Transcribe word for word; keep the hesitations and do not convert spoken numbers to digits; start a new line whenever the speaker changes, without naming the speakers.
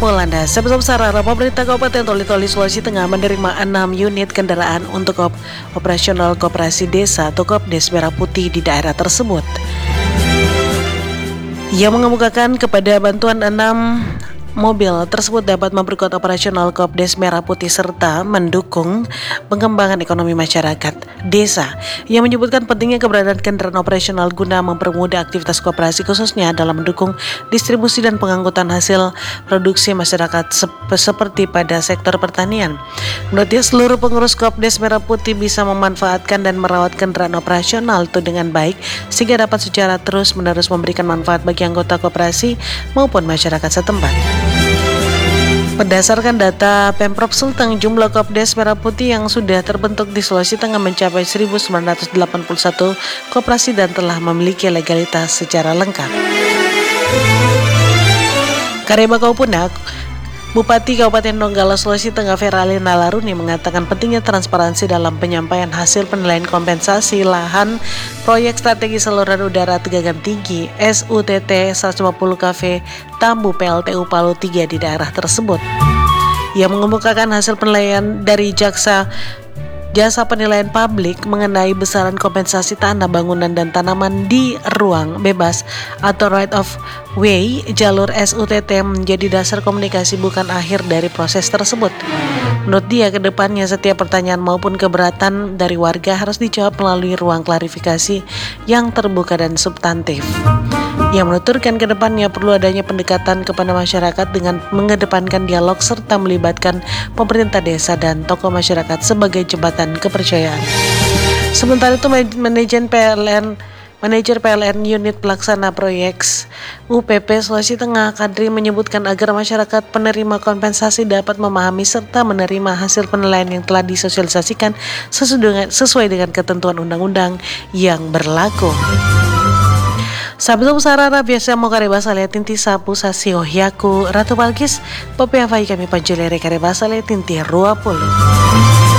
Polanda, sebesar sarana pemerintah Kabupaten Toli-Toli, Sulawesi Tengah menerima enam unit kendaraan untuk op operasional koperasi desa atau Kopdes Merah Putih di daerah tersebut. Ia mengemukakan kepada bantuan enam mobil tersebut dapat memperkuat operasional Kopdes Merah Putih serta mendukung pengembangan ekonomi masyarakat desa. Ia menyebutkan pentingnya keberadaan kendaraan operasional guna mempermudah aktivitas koperasi khususnya dalam mendukung distribusi dan pengangkutan hasil produksi masyarakat sep seperti pada sektor pertanian. Menurut dia, seluruh pengurus Kopdes Merah Putih bisa memanfaatkan dan merawat kendaraan operasional itu dengan baik sehingga dapat secara terus-menerus memberikan manfaat bagi anggota koperasi maupun masyarakat setempat. Berdasarkan data Pemprov Sulteng, jumlah Kopdes Merah Putih yang sudah terbentuk di Sulawesi Tengah mencapai seribu sembilan ratus delapan puluh satu koperasi dan telah memiliki legalitas secara lengkap. Karebakau Punak, Bupati Kabupaten Donggala, Sulawesi Tengah Feralina Laruni mengatakan pentingnya transparansi dalam penyampaian hasil penilaian kompensasi lahan proyek strategi saluran udara tegangan tinggi S U T T seratus lima puluh K V Tambu P L T U Palu tiga di daerah tersebut. Ia mengemukakan hasil penilaian dari Jaksa Jasa Penilaian Publik mengenai besaran kompensasi tanah, bangunan, dan tanaman di ruang bebas atau right of way jalur S U T T menjadi dasar komunikasi bukan akhir dari proses tersebut. Menurut dia, kedepannya setiap pertanyaan maupun keberatan dari warga harus dijawab melalui ruang klarifikasi yang terbuka dan substantif. Ia menuturkan kedepannya perlu adanya pendekatan kepada masyarakat dengan mengedepankan dialog serta melibatkan pemerintah desa dan tokoh masyarakat sebagai jembatan kepercayaan. Sementara itu, manajer P L N Manajer P L N Unit Pelaksana Proyek U P P Sulawesi Tengah Kadri menyebutkan agar masyarakat penerima kompensasi dapat memahami serta menerima hasil penilaian yang telah disosialisasikan sesuai dengan, sesuai dengan ketentuan undang-undang yang berlaku. Sabtu sarana biasa mau karebasa tinti sapu sasi ohyaku Ratu Balkis, Popi Afai kami panjulere karebasa tinti ruapulu.